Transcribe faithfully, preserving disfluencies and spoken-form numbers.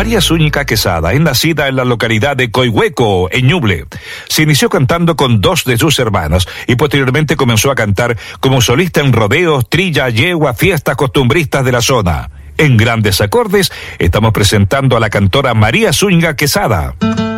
María Zúñiga Quesada es nacida en la localidad de Coihueco, en Ñuble. Se inició cantando con dos de sus hermanos y posteriormente comenzó a cantar como solista en rodeos, trilla, yegua, fiestas costumbristas de la zona. En Grandes Acordes estamos presentando a la cantora María Zúñiga Quesada.